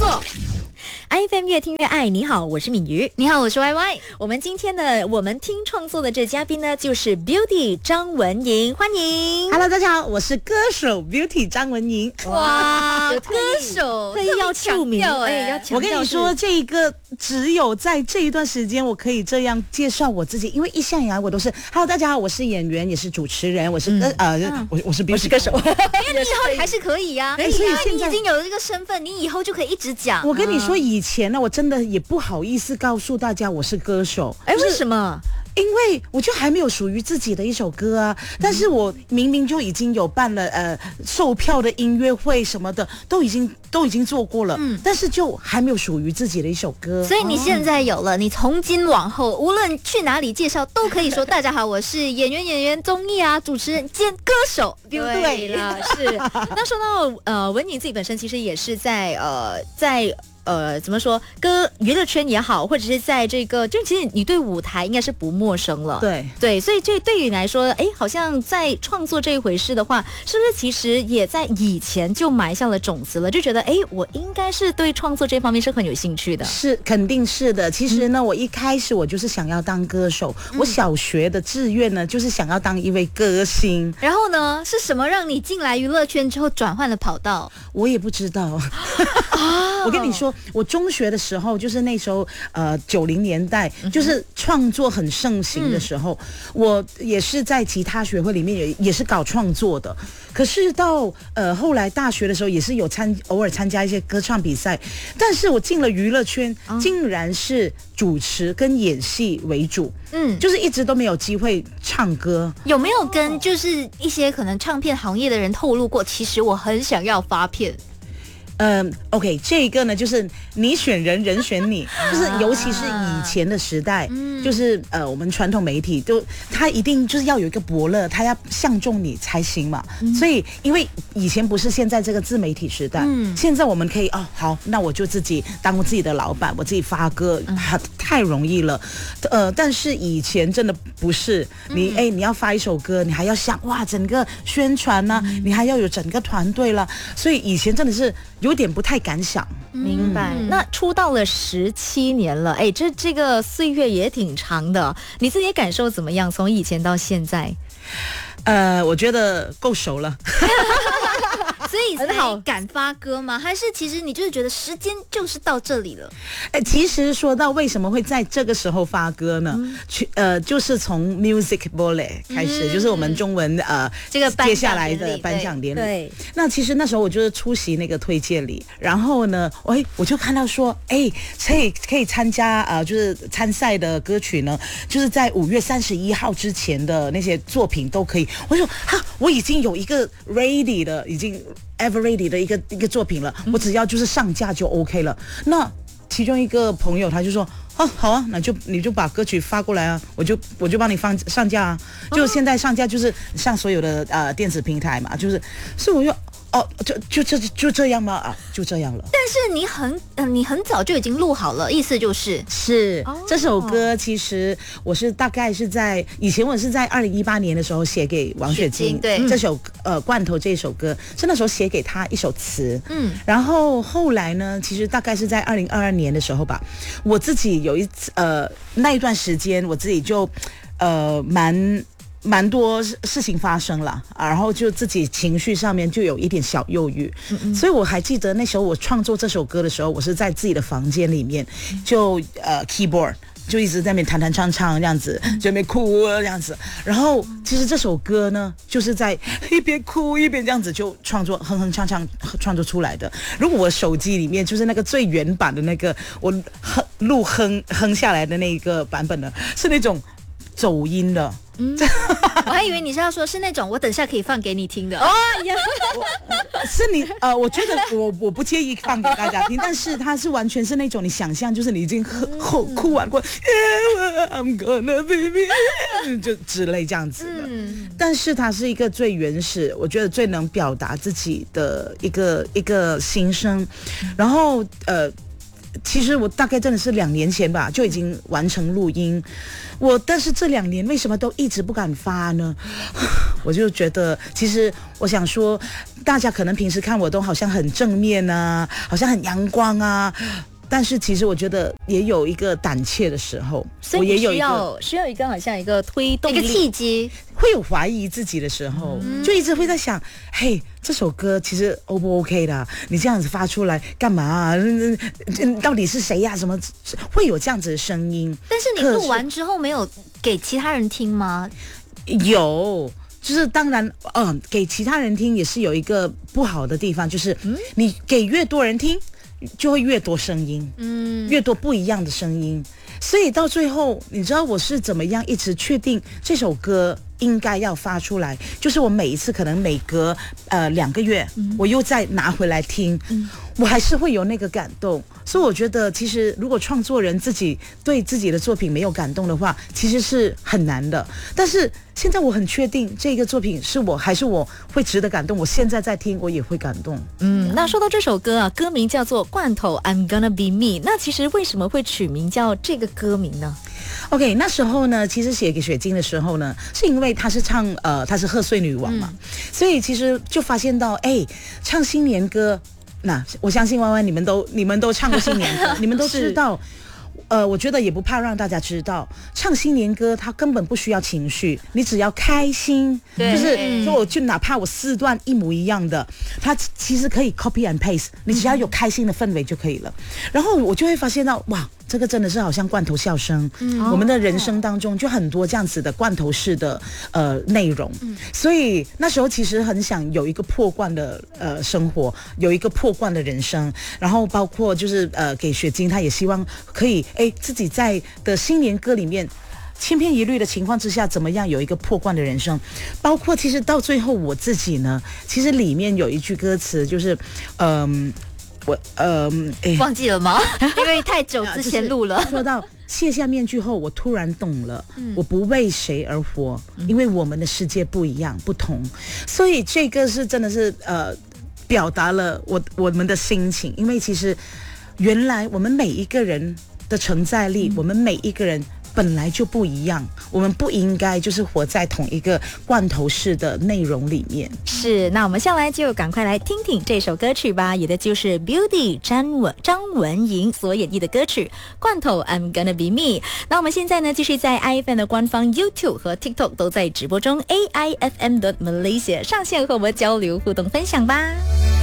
作。IFM 越听越爱，你好，我是敏瑜， 你好，我是 YY。 我们今天的我们听创作的这嘉宾呢，就是 Beauty 张文莹，欢迎。 Hello， 大家好，我是歌手 Beauty 张文莹。 哇，歌手特意要注明，要我跟你说，这个只有在这一段时间，我可以这样介绍我自己，因为一向以来我都是 Hello， 大家好，我是演员，也是主持人，我是我是 Beauty 歌手。 因为你以后还是可以呀， 所以你已经有了这个身份，你以后就可以一直讲。 我跟你说，以前呢，我真的也不好意思告诉大家我是歌手。 为什么？ 因为我就还没有属于自己的一首歌啊，但是我明明就已经有办了售票的音乐会什么的，都已经做过了，但是就还没有属于自己的一首歌。 所以你现在有了，你从今往后无论去哪里介绍，都可以说大家好，我是演员综艺啊主持人兼歌手。 对了，是。那说到文妮自己本身其实也是在怎么说，娱乐圈也好，或者是在这个，就其实你对舞台应该是不陌生了。 对， 所以这对于你来说，好像在创作这一回事的话，是不是其实也在以前就埋下了种子了？就觉得我应该是对创作这方面是很有兴趣的。 是，肯定是的。其实呢，我一开始我就是想要当歌手，我小学的志愿呢就是想要当一位歌星。 然后呢，是什么让你进来娱乐圈之后转换了跑道？ 我也不知道。我跟你说，我中学的时候，就是那时候90年代，就是创作很盛行的时候，我也是在吉他学会里面也是搞创作的。可是到后来大学的时候，也是有偶尔参加一些歌唱比赛，但是我进了娱乐圈，竟然是主持跟演戏为主，就是一直都没有机会唱歌。 有没有跟就是一些可能唱片行业的人透露过，其实我很想要发片 ？OK， 这个呢，就是你选人，人选你，就是尤其是以前的时代，就是我们传统媒体他一定就是要有一个伯乐，他要相中你才行嘛。所以因为以前不是现在这个自媒体时代，现在我们可以好，那我就自己当我自己的老板，我自己发歌，太容易了。但是以前真的不是，你要发一首歌，你还要想整个宣传啊，你还要有整个团队了，所以以前真的是有点不太敢想。 明白。那出道了17年了，这个岁月也挺长的，你自己感受怎么样？从以前到现在？ 我觉得够熟了。 所以才敢发歌吗？还是其实你就是觉得时间就是到这里了？ 其实说到为什么会在这个时候发歌呢？就是从 Music Bolle 开始，就是我们中文这个接下来的颁奖典礼。 对， 那其实那时候我就是出席那个推荐礼，然后呢，我就看到说，可以参加就是参赛的歌曲呢，就是在5月31号之前的那些作品都可以。我说我已经有一个 ready 的，已经ever ready 的一个作品了，我只要就是上架就 OK 了。那其中一个朋友他就说好啊，你就把歌曲发过来啊，我就帮你上架啊。就现在上架就是上所有的电子平台嘛，就是所以我就这样吗？就这样了。 但是你很早就已经录好了，意思就是这首歌其实大概是在以前我是在2018年的时候写给王雪晶， 对， 这首罐头这首歌是那时候写给他一首词，然后后来呢，其实大概是在2022年的时候吧，我自己有那一段时间我自己就蛮多事情发生了，然后就自己情绪上面就有一点小忧郁，所以我还记得那时候我创作这首歌的时候，我是在自己的房间里面就keyboard 就一直在那边弹弹唱唱这样子，就在那边哭这样子。然后其实这首歌呢，就是在一边哭一边这样子就创作哼哼唱唱创作出来的。如果我手机里面就是那个最原版的那个我录哼下来的那个版本呢，是那种走音的。 我还以为你是要说是那种我等下可以放给你听的是你我觉得我不介意放给大家听，但是它是完全是那种你想象就是你已经哭完过I'm gonna be me 就之类这样子的，但是它是一个最原始，我觉得最能表达自己的一个心声，然后其实我大概真的是2年前吧就已经完成录音，但是这2年为什么都一直不敢发呢？我就觉得，其实我想说，大家可能平时看我都好像很正面啊，好像很阳光啊。但是其实我觉得也有一个胆怯的时候， 所以我也有需要一个好像一个推动力， 一个契机， 会有怀疑自己的时候，就一直会在想，嘿，这首歌其实 O 不 OK 的？你这样子发出来干嘛啊？到底是谁呀？什么会有这样子的声音？ 但是你录完之后没有给其他人听吗？ 有。就是当然，给其他人听也是有一个不好的地方，就是你给越多人听，就会越多声音，越多不一样的声音。所以到最后，你知道我是怎么样一直确定这首歌应该要发出来？就是我每一次可能每隔2个月，我又再拿回来听，我还是会有那个感动。所以我觉得，其实如果创作人自己对自己的作品没有感动的话，其实是很难的。但是现在我很确定，这个作品是我还是我会值得感动。我现在在听，我也会感动。 那说到这首歌啊，歌名叫做《罐头 I'm Gonna Be Me》。那其实为什么会取名叫这个歌名呢 ？OK， 那时候呢，其实写给雪晶的时候呢，是因为她是唱她是贺岁女王嘛，所以其实就发现到，唱新年歌，那我相信弯弯你们都唱过新年歌，你们都知道。我觉得也不怕让大家知道，唱新年歌它根本不需要情绪，你只要开心，就是说就哪怕我4段一模一样的，它其实可以 copy and paste， 你只要有开心的氛围就可以了。然后我就会发现到，哇，这个真的是好像罐头笑声，我们的人生当中就很多这样子的罐头式的内容，所以那时候其实很想有一个破罐的生活，有一个破罐的人生，然后包括就是给雪晶，她也希望可以自己在的新年歌里面千篇一律的情况之下，怎么样有一个破罐的人生？包括其实到最后我自己呢，其实里面有一句歌词就是忘记了吗？因为太久之前录了。 说到卸下面具后，我突然懂了，我不为谁而活，因为我们的世界不一样不同。所以这个是真的是表达了我们的心情，因为其实原来我们每一个人的承载力，我们每一个人本来就不一样，我们不应该就是活在同一个罐头式的内容里面。 是，那我们下来就赶快来听听这首歌曲吧，也的就是 Beauty 张文莹所演绎的歌曲《罐头 I'm Gonna Be Me》。那我们现在呢，继续在 IFM 的官方 YouTube 和 TikTok 都在直播中，AIFM.Malaysia 上线和我们交流互动分享吧。